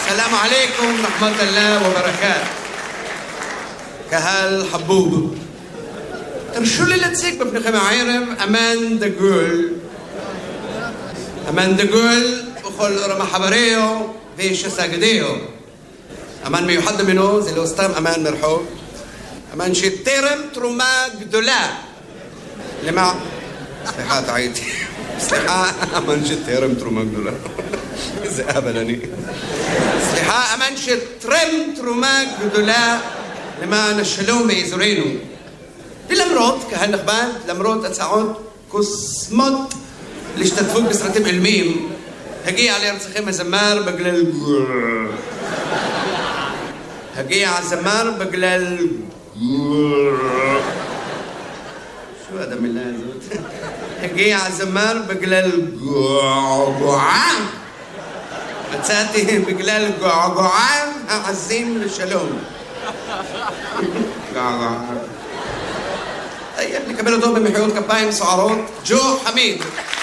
السلام عليكم ورحمة الله وبركاته. קהל חבוב, תרשו לי להציג בפניכם הערב אמן דגול. אמן דגול בכל רמה חבריו ושסגדיו. אמן מיוחד ממנו, זה לא סתם אמן מרחוב, אמן שתרם תרומה גדולה למה... סליחה, טעיתי. סליחה, אמן שתרם תרומה גדולה. איזה אבל אני. סליחה, אמן שתרם תרומה גדולה למען השלום באזורנו. ולמרות, קהל נכבד, למרות הצעות קוסמות להשתתפות בסרטים עילמיים, הגיע לארצכם הזמר בגלל... הגיע הזמר בגלל... شو هذا من لازم הגיע הזמר בגלל געגועה. מצאתי בגלל געגועה העזים לשלום. געגועה. נקבל אותו במחיאות כפיים סוערות. ג'ו חמיד.